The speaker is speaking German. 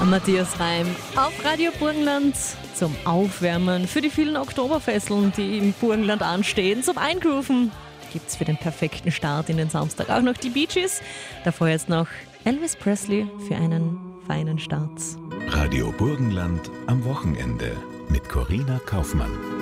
Matthias Reim auf Radio Burgenland zum Aufwärmen für die vielen Oktoberfesteln, die im Burgenland anstehen. Zum Eingrooven gibt's für den perfekten Start in den Samstag auch noch die Bee Gees. Davor jetzt noch Elvis Presley für einen feinen Start. Radio Burgenland am Wochenende mit Corinna Kaufmann.